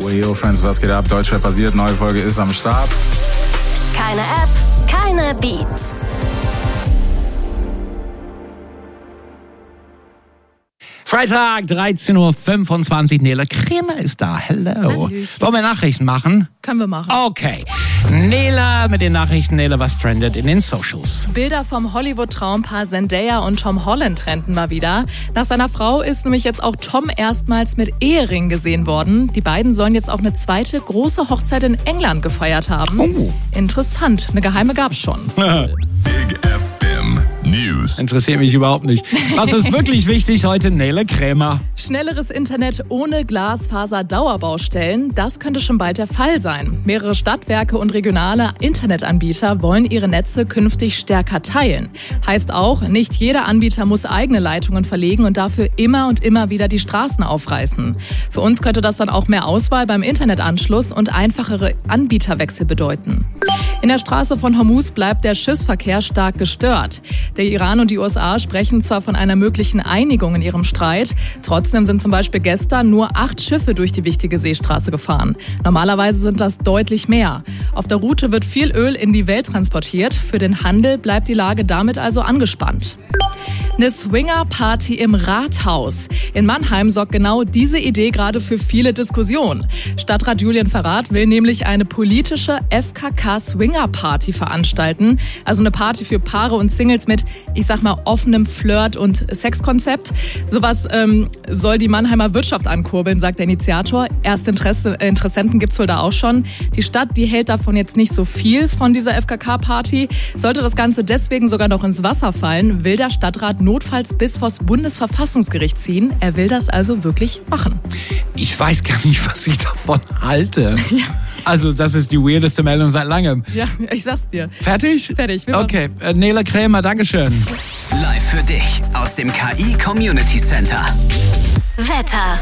Yo, Friends, was geht ab? Deutschrap basiert, neue Folge ist am Start. Keine App, keine Beats. Freitag, 13.25 Uhr. Nele Kremer ist da. Hello. Hallöchen. Wollen wir Nachrichten machen? Können wir machen. Okay. Nele mit den Nachrichten. Nele, was trendet in den Socials? Bilder vom Hollywood-Traumpaar Zendaya und Tom Holland trennten mal wieder. Nach seiner Frau ist nämlich jetzt auch Tom erstmals mit Ehering gesehen worden. Die beiden sollen jetzt auch eine zweite große Hochzeit in England gefeiert haben. Oh. Interessant. Eine geheime gab's schon. Big FM News. Interessiert mich überhaupt nicht. Was ist wirklich wichtig heute? Nele Kremer. Schnelleres Internet ohne Glasfaser-Dauerbaustellen, das könnte schon bald der Fall sein. Mehrere Stadtwerke und regionale Internetanbieter wollen ihre Netze künftig stärker teilen. Heißt auch, nicht jeder Anbieter muss eigene Leitungen verlegen und dafür immer und immer wieder die Straßen aufreißen. Für uns könnte das dann auch mehr Auswahl beim Internetanschluss und einfachere Anbieterwechsel bedeuten. In der Straße von Hormuz bleibt der Schiffsverkehr stark gestört. Der Iran und die USA sprechen zwar von einer möglichen Einigung in ihrem Streit, trotzdem sind zum Beispiel gestern nur 8 Schiffe durch die wichtige Seestraße gefahren. Normalerweise sind das deutlich mehr. Auf der Route wird viel Öl in die Welt transportiert. Für den Handel bleibt die Lage damit also angespannt. Eine Swinger-Party im Rathaus. In Mannheim sorgt genau diese Idee gerade für viele Diskussionen. Stadtrat Julian Verrath will nämlich eine politische FKK-Swinger-Party veranstalten. Also eine Party für Paare und Singles mit, ich sag mal, offenem Flirt- und Sexkonzept. Sowas soll die Mannheimer Wirtschaft ankurbeln, sagt der Initiator. Erste Interessenten gibt's wohl da auch schon. Die Stadt, die hält davon jetzt nicht so viel von dieser FKK-Party. Sollte das Ganze deswegen sogar noch ins Wasser fallen, will der Stadtrat notfalls bis vors Bundesverfassungsgericht ziehen. Er will das also wirklich machen. Ich weiß gar nicht, was ich davon halte. Ja. Also, das ist die weirdeste Meldung seit langem. Ja, ich sag's dir. Fertig? Fertig. Okay, Nele Kremer, Dankeschön. Live für dich aus dem KI Community Center. Wetter.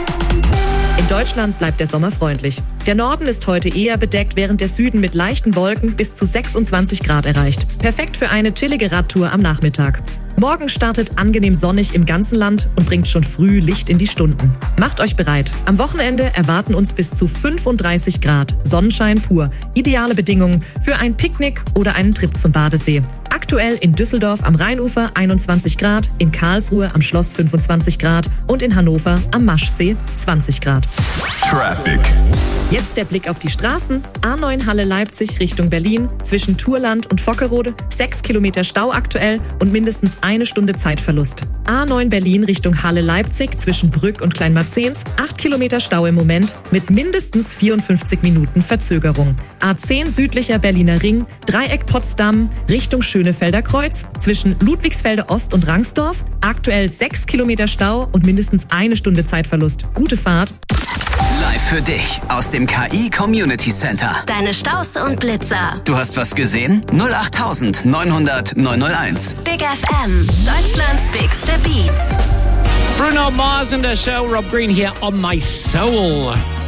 In Deutschland bleibt der Sommer freundlich. Der Norden ist heute eher bedeckt, während der Süden mit leichten Wolken bis zu 26 Grad erreicht. Perfekt für eine chillige Radtour am Nachmittag. Morgen startet angenehm sonnig im ganzen Land und bringt schon früh Licht in die Stunden. Macht euch bereit. Am Wochenende erwarten uns bis zu 35 Grad. Sonnenschein pur. Ideale Bedingungen für ein Picknick oder einen Trip zum Badesee. Aktuell in Düsseldorf am Rheinufer 21 Grad, in Karlsruhe am Schloss 25 Grad und in Hannover am Maschsee 20 Grad. Traffic. Jetzt der Blick auf die Straßen. A9 Halle Leipzig Richtung Berlin, zwischen Thurland und Vockerode. 6 Kilometer Stau aktuell und mindestens 1 Stunde Zeitverlust. A9 Berlin Richtung Halle Leipzig, zwischen Brück und Kleinmarzens. 8 Kilometer Stau im Moment mit mindestens 54 Minuten Verzögerung. A10 südlicher Berliner Ring, Dreieck Potsdam Richtung Schönefelder Kreuz, zwischen Ludwigsfelde Ost und Rangsdorf. Aktuell 6 Kilometer Stau und mindestens 1 Stunde Zeitverlust. Gute Fahrt. Live für dich aus dem KI Community Center. Deine Staus und Blitzer. Du hast was gesehen? 08900 901. Big FM. Deutschlands bigste Beats. Bruno Mars in der Show. Rob Green hier on My Soul.